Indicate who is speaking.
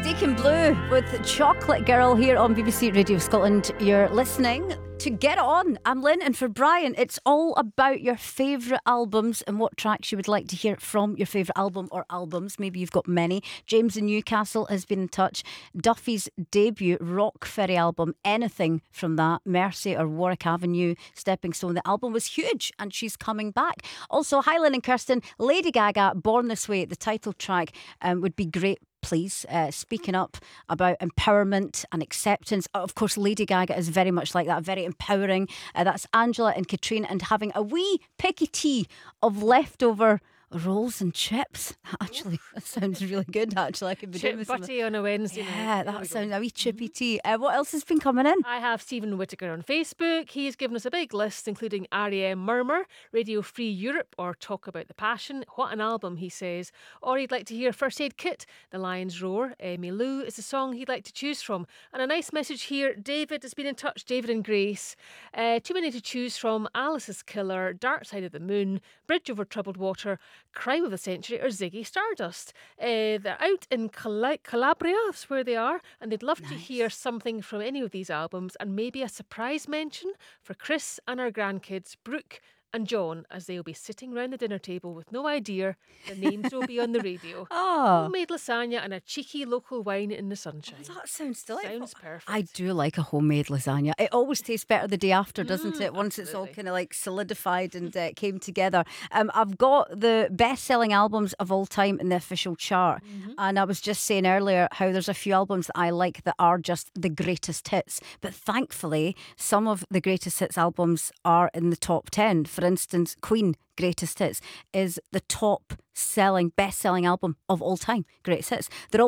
Speaker 1: Deacon Blue with Chocolate Girl here on BBC Radio Scotland. You're listening to Get On. I'm Lynn, and for Brian, it's all about your favourite albums and what tracks you would like to hear from your favourite album or albums. Maybe you've got many. James in Newcastle has been in touch. Duffy's debut Rock Ferry album, anything from that, Mercy or Warwick Avenue, Stepping Stone. The album was huge and she's coming back. Also, hi Lynn and Kirsten, Lady Gaga, Born This Way, the title track would be great. Please, speaking up about empowerment and acceptance. Of course, Lady Gaga is very much like that, very empowering. That's Angela and Katrine, and having a wee picky tea of leftover rolls and chips. Actually, that sounds really good. Actually, I could be doing
Speaker 2: Chip butty on a Wednesday night.
Speaker 1: Yeah, that sounds a wee chippy tea. What else has been coming in?
Speaker 2: I have Stephen Whittaker on Facebook. He's given us a big list, including R.E.M. Murmur, Radio Free Europe, or Talk About the Passion. What an album, he says. Or he'd like to hear First Aid Kit, The Lion's Roar. Emmy Lou is the song he'd like to choose from. And a nice message here. David has been in touch. David and Grace. Too many to choose from. Alice's Killer, Dark Side of the Moon, Bridge Over Troubled Water, Crime of the Century, or Ziggy Stardust. They're out in Calabria, that's where they are, and they'd love to hear something from any of these albums, and maybe a surprise mention for Chris and our grandkids, Brooke and John, as they'll be sitting round the dinner table with no idea their names will be on the radio.
Speaker 1: Oh,
Speaker 2: Homemade lasagna and a cheeky local wine in the sunshine.
Speaker 1: that sounds delightful.
Speaker 2: Sounds perfect.
Speaker 1: I do like a homemade lasagna. It always tastes better the day after, doesn't it? Once it's all
Speaker 2: absolutely.
Speaker 1: kind of like solidified and came together. I've got the best-selling albums of all time in the official chart. And I was just saying earlier how there's a few albums that I like that are just the greatest hits. But thankfully, some of the greatest hits albums are in the top 10. For instance, Queen, Greatest Hits, is the top-selling, best-selling album of all time. Greatest Hits. They're all